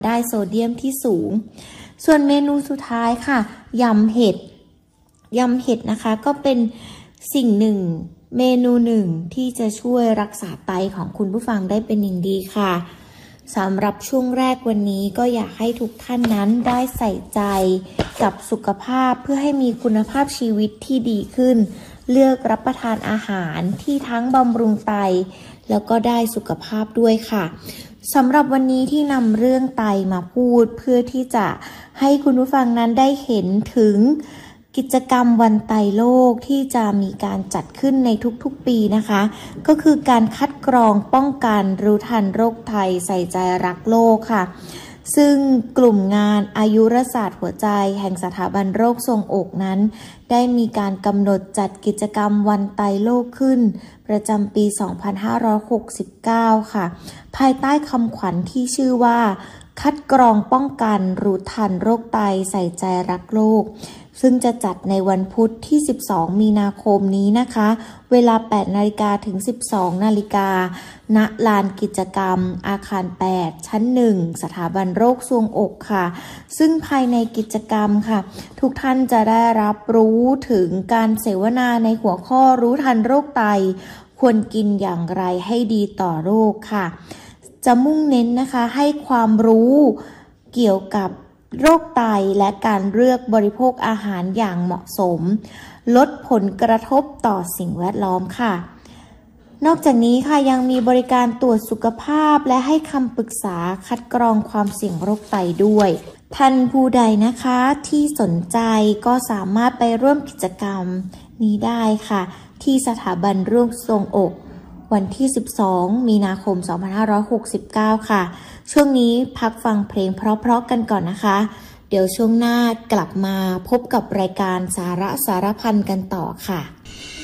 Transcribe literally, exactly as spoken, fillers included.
ได้โซเดียมที่สูงส่วนเมนูสุดท้ายค่ะยำเห็ดยำเห็ดนะคะก็เป็นสิ่งหนึ่งเมนูหนึ่งที่จะช่วยรักษาไตของคุณผู้ฟังได้เป็นอย่างดีค่ะสำหรับช่วงแรกวันนี้ก็อยากให้ทุกท่านนั้นได้ใส่ใจกับสุขภาพเพื่อให้มีคุณภาพชีวิตที่ดีขึ้นเลือกรับประทานอาหารที่ทั้งบำรุงไตแล้วก็ได้สุขภาพด้วยค่ะสำหรับวันนี้ที่นำเรื่องไตมาพูดเพื่อที่จะให้คุณผู้ฟังนั้นได้เห็นถึงกิจกรรมวันไตโลกที่จะมีการจัดขึ้นในทุกๆปีนะคะก็คือการคัดกรองป้องกันรู้ทันโรคไตใส่ใจรักโลกค่ะซึ่งกลุ่มงานอายุรศาสตร์หัวใจแห่งสถาบันโรคทรวงอกนั้นได้มีการกำหนดจัดกิจกรรมวันไตโลกขึ้นประจำปี สองพันห้าร้อยหกสิบเก้า ค่ะภายใต้คำขวัญที่ชื่อว่าคัดกรองป้องกันรู้ทันโรคไตใส่ใจรักโลกซึ่งจะจัดในวันพุธที่สิบสองมีนาคมนี้นะคะเวลา แปดนาฬิกา ถึง สิบสองนาฬิกา ณ ลานกิจกรรมอาคาร แปด ชั้น หนึ่ง สถาบันโรคทรวงอกค่ะซึ่งภายในกิจกรรมค่ะทุกท่านจะได้รับรู้ถึงการเสวนาในหัวข้อรู้ทันโรคไตควรกินอย่างไรให้ดีต่อโรคค่ะจะมุ่งเน้นนะคะให้ความรู้เกี่ยวกับโรคไตและการเลือกบริโภคอาหารอย่างเหมาะสมลดผลกระทบต่อสิ่งแวดล้อมค่ะนอกจากนี้ค่ะยังมีบริการตรวจสุขภาพและให้คำปรึกษาคัดกรองความเสี่ยงโรคไตด้วยท่านผู้ใดนะคะที่สนใจก็สามารถไปร่วมกิจกรรมนี้ได้ค่ะที่สถาบันโรคทรวงอกวันที่สิบสองมีนาคมสองพันห้าร้อยหกสิบเก้าค่ะช่วงนี้พักฟังเพลงเพราะๆกันก่อนนะคะเดี๋ยวช่วงหน้ากลับมาพบกับรายการสาระสารพันกันต่อค่ะ